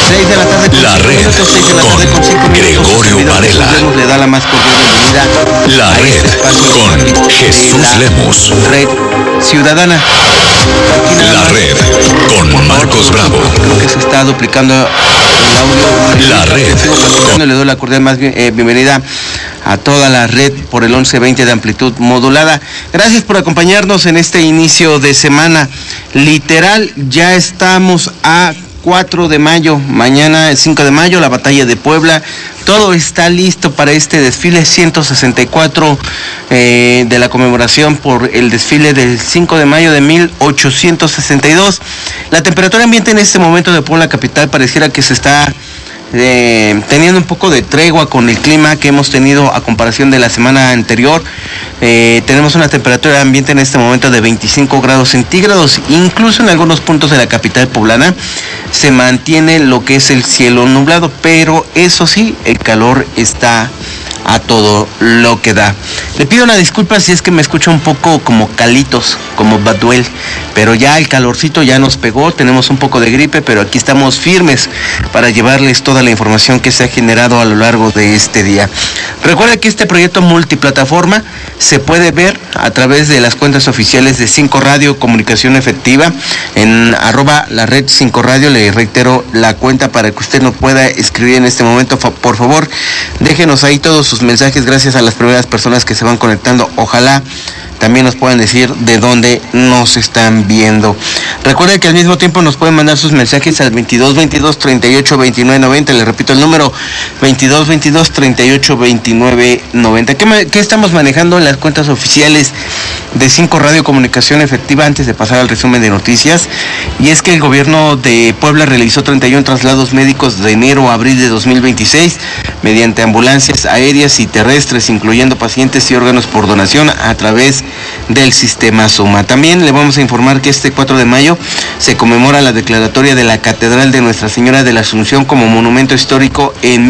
6 de la tarde con La 5 Red minutos, 6 de la tarde con 5 minutos. Gregorio Varela. Le da la más cordial bienvenida La a Red este espacio con informativo de Jesús la Lemos. Red Ciudadana. Aquí nada La más, Red con Marcos Bravo. creo que se está duplicando el audio. La Red. Le doy la cordial más bienvenida a toda la red por el 1120 de amplitud modulada. Gracias por acompañarnos en este inicio de semana. Literal, ya estamos a 4 de mayo, mañana es 5 de mayo, la batalla de Puebla. Todo está listo para este desfile 164 de la conmemoración por el desfile del 5 de mayo de 1862. La temperatura ambiente en este momento de Puebla capital pareciera que se está teniendo un poco de tregua con el clima que hemos tenido a comparación de la semana anterior. Tenemos una temperatura de ambiente en este momento de 25 grados centígrados, incluso en algunos puntos de la capital poblana se mantiene lo que es el cielo nublado, pero eso sí, el calor está a todo lo que da. Le pido una disculpa si es que me escucho un poco como calitos, como Baduel, pero ya el calorcito ya nos pegó, tenemos un poco de gripe, pero aquí estamos firmes para llevarles toda la información que se ha generado a lo largo de este día. Recuerda que este proyecto multiplataforma se puede ver a través de las cuentas oficiales de 5 Radio Comunicación Efectiva en @la red 5 Radio. Le reitero la cuenta para que usted nos pueda escribir en este momento. Por favor, déjenos ahí todos sus mensajes, gracias a las primeras personas que se van conectando. Ojalá también nos puedan decir de dónde nos están viendo. Recuerden que al mismo tiempo nos pueden mandar sus mensajes al 2222 38 29 90. Les repito el número 2222 38 29 90. ¿Qué estamos manejando en las cuentas oficiales de 5 Radio Comunicación Efectiva antes de pasar al resumen de noticias? Y es que el gobierno de Puebla realizó 31 traslados médicos de enero a abril de 2026 mediante ambulancias aéreas y terrestres, incluyendo pacientes y órganos por donación a través del sistema SUMA. También le vamos a informar que este 4 de mayo se conmemora la declaratoria de la Catedral de Nuestra Señora de la Asunción como monumento histórico en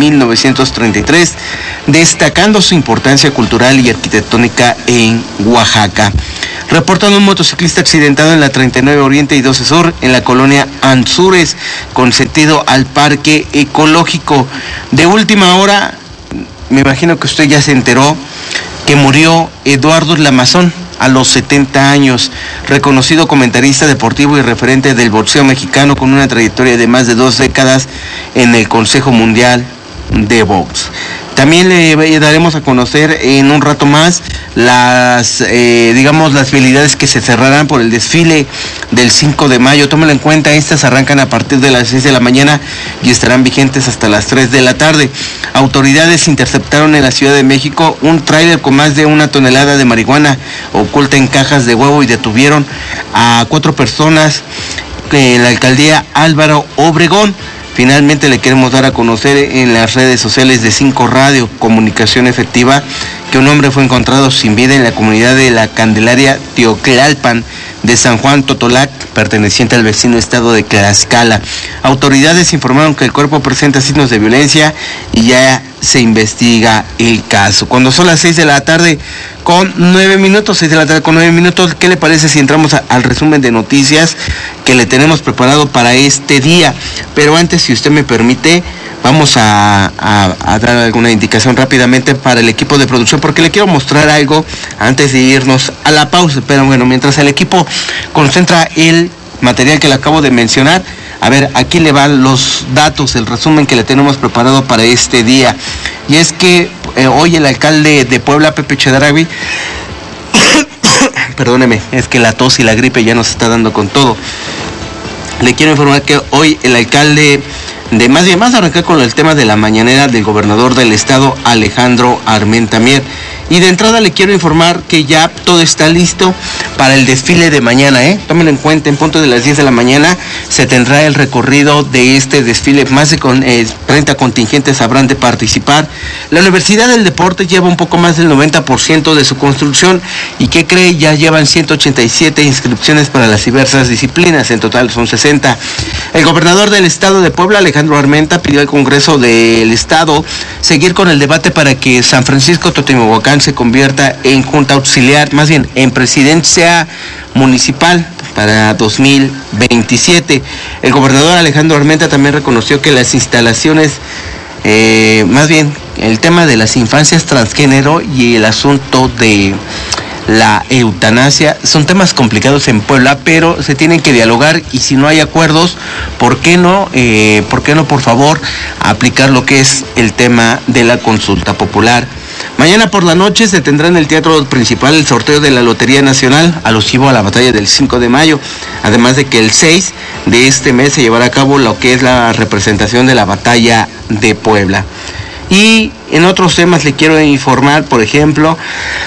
1933, destacando su importancia cultural y arquitectónica en Oaxaca. Reportan un motociclista accidentado en la 39 Oriente y 12 Sur en la colonia Anzures con sentido al Parque Ecológico. De última hora, me imagino que usted ya se enteró que murió Eduardo Lamazón a los 70 años, reconocido comentarista deportivo y referente del boxeo mexicano con una trayectoria de más de 2 décadas en el Consejo Mundial de Box. También le daremos a conocer en un rato más las vialidades que se cerrarán por el desfile del 5 de mayo. Tómenlo en cuenta, estas arrancan a partir de las 6 de la mañana y estarán vigentes hasta las 3 de la tarde. Autoridades interceptaron en la Ciudad de México un tráiler con más de 1 tonelada de marihuana oculta en cajas de huevo y detuvieron a 4 personas en la alcaldía Álvaro Obregón. Finalmente le queremos dar a conocer en las redes sociales de 5 Radio Comunicación Efectiva que un hombre fue encontrado sin vida en la comunidad de La Candelaria, Teoclalpan, de San Juan Totolac, perteneciente al vecino estado de Tlaxcala. Autoridades informaron que el cuerpo presenta signos de violencia y ya se investiga el caso. Cuando son las 6 de la tarde con 9 minutos, 6 de la tarde con 9 minutos, ¿qué le parece si entramos al resumen de noticias que le tenemos preparado para este día? Pero antes, si usted me permite, vamos a dar alguna indicación rápidamente para el equipo de producción, porque le quiero mostrar algo antes de irnos a la pausa. Pero bueno, mientras el equipo concentra el material que le acabo de mencionar, a ver, aquí le van los datos, el resumen que le tenemos preparado para este día. Y es que hoy el alcalde de Puebla, Pepe Chedraui, perdóneme, es que la tos y la gripe ya nos está dando con todo. Le quiero informar que hoy el alcalde vamos a arrancar con el tema de la mañanera del gobernador del estado, Alejandro Armenta Mier. Y de entrada le quiero informar que ya todo está listo para el desfile de mañana, Tómenlo en cuenta, en punto de las 10 de la mañana se tendrá el recorrido de este desfile. Más de 30 contingentes habrán de participar. La Universidad del Deporte lleva un poco más del 90% de su construcción y ¿qué cree? Ya llevan 187 inscripciones para las diversas disciplinas, en total son 60. El gobernador del estado de Puebla, Alejandro Armenta, pidió al Congreso del Estado seguir con el debate para que San Francisco Totihuacán se convierta en junta auxiliar, más bien en presidencia municipal para 2027. El gobernador Alejandro Armenta también reconoció que las instalaciones, más bien el tema de las infancias transgénero y el asunto de la eutanasia son temas complicados en Puebla, pero se tienen que dialogar, y si no hay acuerdos, ¿por qué no, por favor, aplicar lo que es el tema de la consulta popular? Mañana por la noche se tendrá en el Teatro Principal el sorteo de la Lotería Nacional, alusivo a la batalla del 5 de mayo, además de que el 6 de este mes se llevará a cabo lo que es la representación de la batalla de Puebla. Y en otros temas le quiero informar, por ejemplo,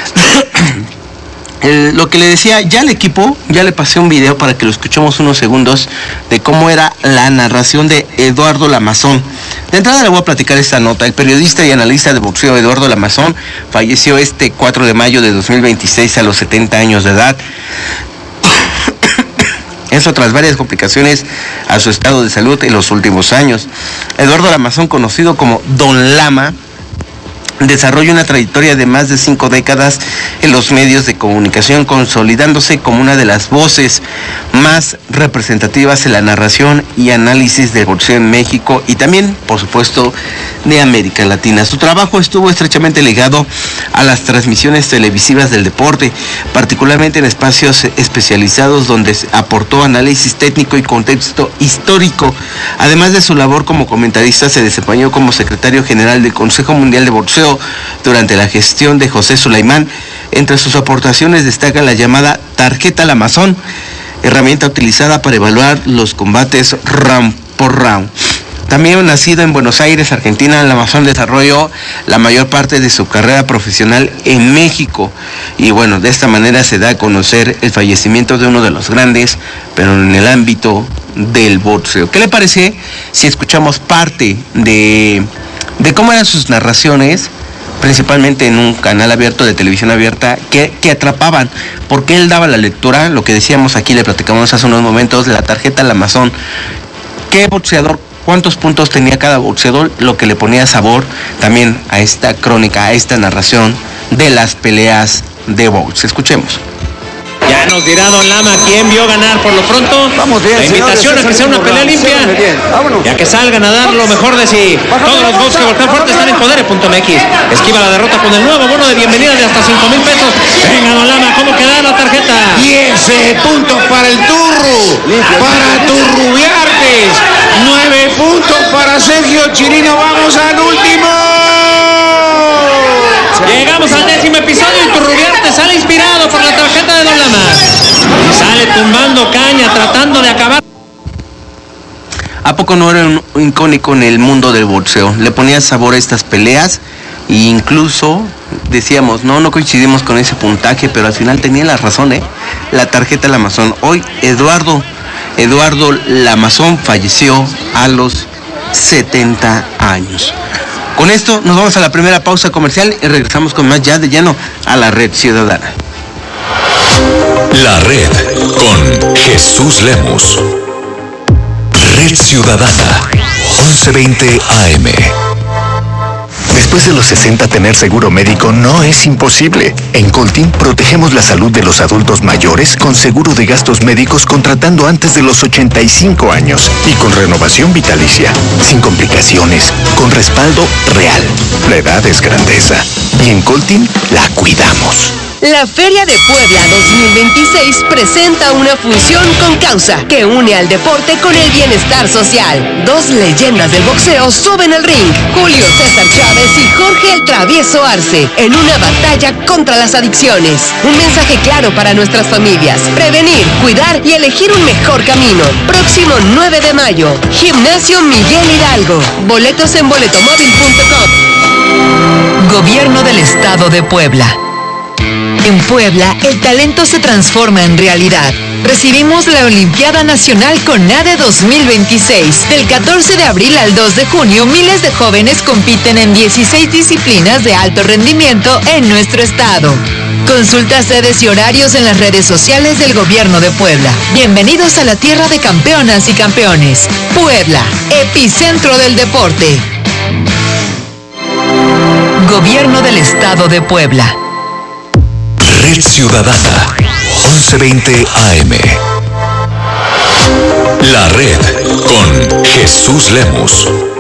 lo que le decía, ya al equipo, ya le pasé un video para que lo escuchemos unos segundos de cómo era la narración de Eduardo Lamazón. De entrada le voy a platicar esta nota. El periodista y analista de boxeo Eduardo Lamazón falleció este 4 de mayo de 2026 a los 70 años de edad. Eso tras varias complicaciones a su estado de salud en los últimos años. Eduardo Lamazón, conocido como Don Lama, desarrolla una trayectoria de más de 5 décadas en los medios de comunicación, consolidándose como una de las voces más representativas en la narración y análisis del boxeo en México y también, por supuesto, de América Latina. Su trabajo estuvo estrechamente ligado a las transmisiones televisivas del deporte, particularmente en espacios especializados donde aportó análisis técnico y contexto histórico. Además de su labor como comentarista, se desempeñó como secretario general del Consejo Mundial de Boxeo durante la gestión de José Sulaimán. Entre sus aportaciones destaca la llamada tarjeta Lamazón, herramienta utilizada para evaluar los combates round por round. También nacido en Buenos Aires, Argentina, Lamazón desarrolló la mayor parte de su carrera profesional en México. Y bueno, de esta manera se da a conocer el fallecimiento de uno de los grandes, pero en el ámbito del boxeo. ¿Qué le parece si escuchamos parte de cómo eran sus narraciones, principalmente en un canal abierto de televisión abierta, que atrapaban? Porque él daba la lectura, lo que decíamos aquí, le platicamos hace unos momentos, de la tarjeta Lamazón. ¿Qué boxeador, cuántos puntos tenía cada boxeador? Lo que le ponía sabor también a esta crónica, a esta narración de las peleas de box. Escuchemos. Ya nos dirá Don Lama quién vio ganar. Por lo pronto, vamos bien, la invitación a que sea una pelea limpia y a que salgan a dar lo mejor de sí. Todos los box que golpean fuerte están en Podere.mx. Esquiva la derrota con el nuevo bono de bienvenida de hasta 5,000 pesos. Venga, Don Lama, ¿cómo queda la tarjeta? 10 puntos para el Turru, para Turrubiartes. 9 puntos para Sergio Chirino. Vamos al último. Llegamos al 10º episodio y Turrubiarte sale inspirado por la tarjeta de Don Lama. Sale tumbando caña, tratando de acabar. ¿A poco no era un icónico en el mundo del boxeo? Le ponía sabor a estas peleas e incluso decíamos, no coincidimos con ese puntaje, pero al final tenía la razón, la tarjeta Lamazón. Hoy Eduardo Lamazón falleció a los 70 años. Con esto nos vamos a la primera pausa comercial y regresamos con más ya de lleno a la Red Ciudadana. La Red con Jesús Lemos. Red Ciudadana, 1120 AM. Después de los 60, tener seguro médico no es imposible. En Coltin protegemos la salud de los adultos mayores con seguro de gastos médicos contratando antes de los 85 años y con renovación vitalicia, sin complicaciones, con respaldo real. La edad es grandeza y en Coltin la cuidamos. La Feria de Puebla 2026 presenta una fusión con causa que une al deporte con el bienestar social. 2 leyendas del boxeo suben al ring, Julio César Chávez y Jorge el Travieso Arce, en una batalla contra las adicciones. Un mensaje claro para nuestras familias: prevenir, cuidar y elegir un mejor camino. Próximo 9 de mayo, Gimnasio Miguel Hidalgo. Boletos en boletomóvil.com. Gobierno del Estado de Puebla. En Puebla, el talento se transforma en realidad. Recibimos la Olimpiada Nacional CONADE 2026. Del 14 de abril al 2 de junio, miles de jóvenes compiten en 16 disciplinas de alto rendimiento en nuestro estado. Consulta sedes y horarios en las redes sociales del Gobierno de Puebla. Bienvenidos a la tierra de campeonas y campeones. Puebla, epicentro del deporte. Gobierno del Estado de Puebla. Red Ciudadana, 1120 AM. La Red con Jesús Lemos.